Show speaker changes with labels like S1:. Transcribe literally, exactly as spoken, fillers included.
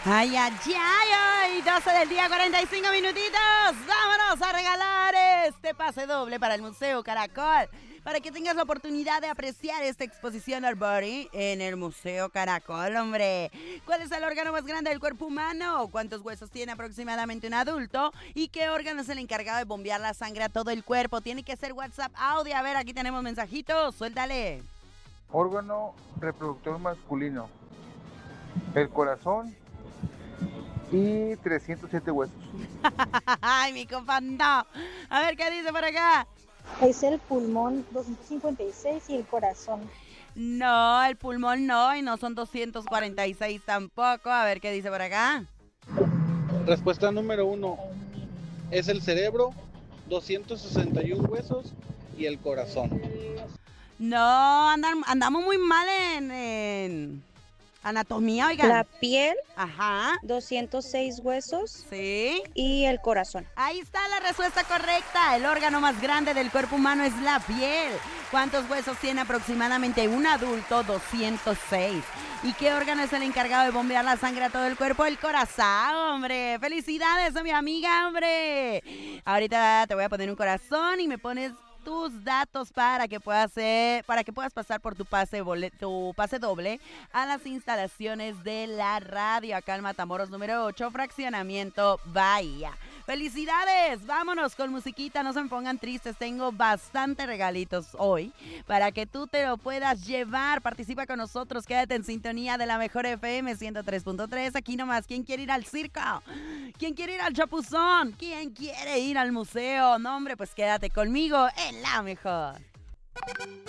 S1: Ay, ay, ay, ay, doce del día, cuarenta y cinco minutitos. Vámonos a regalar este pase doble para el Museo Caracol, para que tengas la oportunidad de apreciar esta exposición Arbori en el Museo Caracol, hombre. ¿Cuál es el órgano más grande del cuerpo humano? ¿Cuántos huesos tiene aproximadamente un adulto? ¿Y qué órgano es el encargado de bombear la sangre a todo el cuerpo? Tiene que ser WhatsApp audio. A ver, aquí tenemos mensajitos, suéltale.
S2: Órgano reproductor masculino, el corazón y trescientos siete huesos.
S1: Ay, mi compa, no. A ver, ¿qué dice por acá?
S3: Es el pulmón doscientos cincuenta y seis y el corazón.
S1: No, el pulmón no, y no son doscientos cuarenta y seis tampoco. A ver, ¿qué dice por acá?
S4: Respuesta número uno. Es el cerebro, doscientos sesenta y uno huesos y el corazón.
S1: No, andan, andamos muy mal en, en anatomía, oigan.
S3: La piel,
S1: Ajá.
S3: doscientos seis huesos
S1: Sí.
S3: y el corazón.
S1: Ahí está la respuesta correcta. El órgano más grande del cuerpo humano es la piel. ¿Cuántos huesos tiene aproximadamente un adulto? doscientos seis. ¿Y qué órgano es el encargado de bombear la sangre a todo el cuerpo? El corazón, hombre. ¡Felicidades a mi amiga, hombre! Ahorita te voy a poner un corazón y me pones tus datos para que puedas hacer, para que puedas pasar por tu pase bolet, tu pase doble a las instalaciones de la radio acá en Matamoros número ocho, fraccionamiento Bahía. ¡Felicidades! Vámonos con musiquita, no se me pongan tristes, tengo bastantes regalitos hoy para que tú te lo puedas llevar. Participa con nosotros, quédate en sintonía de la mejor F M ciento tres punto tres, aquí nomás. ¿Quién quiere ir al circo? ¿Quién quiere ir al chapuzón? ¿Quién quiere ir al museo? No, hombre, pues quédate conmigo en la mejor.